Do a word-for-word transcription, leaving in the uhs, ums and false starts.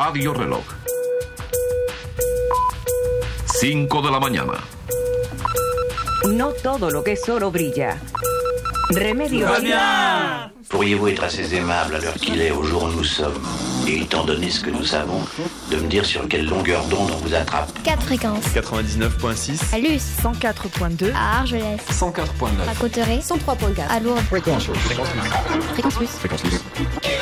Radio Reloj. cinco de la mañana. No todo lo que es oro brilla. Remedio. Pourriez-vous être assez aimable à l'heure qu'il est, au jour où nous sommes, et étant donné ce que nous savons, de me dire sur quelle longueur d'onde on vous attrape? quatre fréquences. quatre-vingt-dix-neuf virgule six. À Luce. cent quatre virgule deux. À Argelès. cent quatre virgule neuf. À Cauterets. cent trois virgule quatre. À Lourdes. Fréquence. Fréquence plus. Fréquence Plus. Fréquence plus.